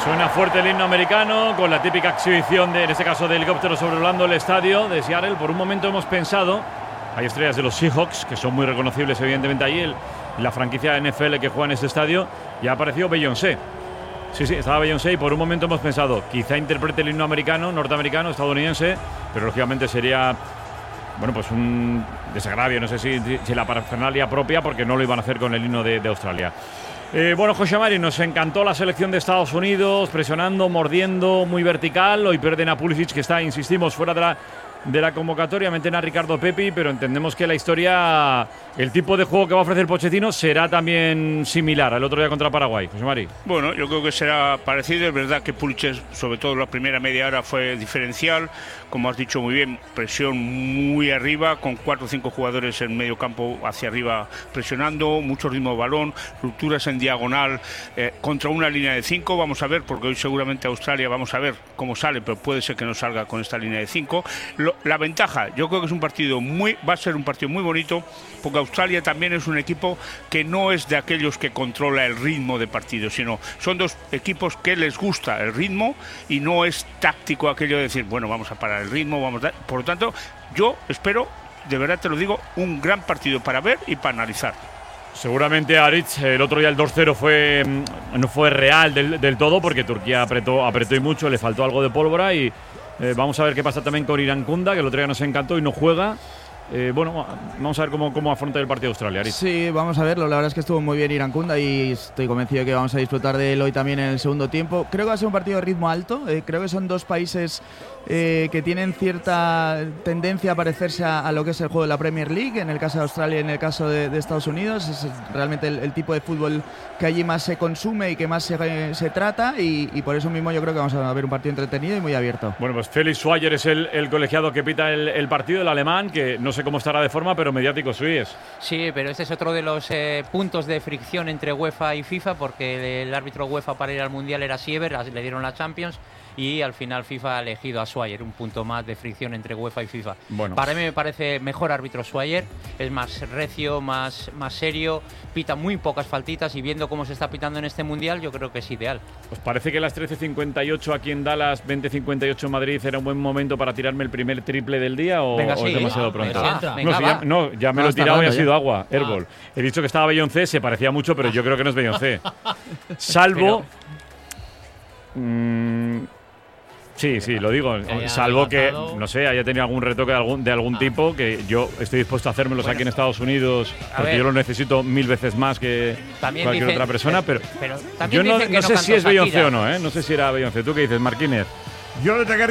Suena fuerte el himno americano con la típica exhibición, en este caso de helicóptero sobrevolando el estadio de Seattle. Por un momento hemos pensado, hay estrellas de los Seahawks que son muy reconocibles evidentemente allí, la franquicia de NFL que juega en este estadio, y ha aparecido Beyoncé. Sí, estaba Beyoncé y por un momento hemos pensado, quizá interprete el himno americano, norteamericano, estadounidense, pero lógicamente sería, bueno, pues un desagravio, no sé si la parafernalia propia, porque no lo iban a hacer con el himno de Australia. Bueno, José Mari, nos encantó la selección de Estados Unidos, presionando, mordiendo, muy vertical. Hoy pierden a Pulisic, que está, insistimos, fuera de la convocatoria. Meten a Ricardo Pepi, pero entendemos que la historia, el tipo de juego que va a ofrecer Pochettino será también similar al otro día contra Paraguay. José Mari. Bueno, yo creo que será parecido. Es verdad que Pulisic, sobre todo la primera media hora, fue diferencial. Como has dicho muy bien, presión muy arriba, con 4 o 5 jugadores en medio campo hacia arriba presionando, mucho ritmo de balón, rupturas en diagonal contra una línea de 5. Vamos a ver, porque hoy seguramente Australia, vamos a ver cómo sale, pero puede ser que no salga con esta línea de 5. La ventaja, yo creo que es un partido va a ser un partido muy bonito, porque Australia también es un equipo que no es de aquellos que controla el ritmo de partido, sino son dos equipos que les gusta el ritmo y no es táctico aquello de decir, bueno, vamos a parar el ritmo, por lo tanto, yo espero, de verdad te lo digo, un gran partido para ver y para analizar. Seguramente Aritz, el otro día el 2-0 no fue real del todo, porque Turquía apretó y mucho, le faltó algo de pólvora y vamos a ver qué pasa también con Irankunda, que el otro día nos encantó y no juega. Bueno, vamos a ver cómo afronta el partido de Australia, Aritz. Sí, vamos a verlo. La verdad es que estuvo muy bien Irankunda y estoy convencido de que vamos a disfrutar de él hoy también en el segundo tiempo. Creo que va a ser un partido de ritmo alto. Creo que son dos países que tienen cierta tendencia a parecerse a lo que es el juego de la Premier League, en el caso de Australia y en el caso de Estados Unidos. Es realmente el tipo de fútbol que allí más se consume y que más se trata, y por eso mismo yo creo que vamos a ver un partido entretenido y muy abierto. Bueno, pues Felix Schweiger es el colegiado que pita el partido, el alemán, que no sé cómo estará de forma, pero mediático sí es. Sí, pero este es otro de los puntos de fricción entre UEFA y FIFA, porque el árbitro UEFA para ir al Mundial era Siever, le dieron la Champions, y al final FIFA ha elegido a Schweiger, un punto más de fricción entre UEFA y FIFA. Bueno. Para mí me parece mejor árbitro Schweiger, es más recio, más serio, pita muy pocas faltitas, y viendo cómo se está pitando en este Mundial, yo creo que es ideal. ¿Os parece que las 13:58 aquí en Dallas, 20:58 en Madrid, era un buen momento para tirarme el primer triple del día o es demasiado pronto? Ya me lo he tirado y ha sido agua, airball. He dicho que estaba Beyoncé, se parecía mucho, pero yo creo que no es Beyoncé. Salvo… Sí, lo digo, salvo que, no sé, haya tenido algún retoque de algún tipo, que yo estoy dispuesto a hacérmelos aquí en Estados Unidos, porque yo lo necesito 1000 veces más que cualquier otra persona, pero yo no sé si es Beyoncé o no, no sé si era Beyoncé. ¿Tú qué dices, Marquínez? Yo le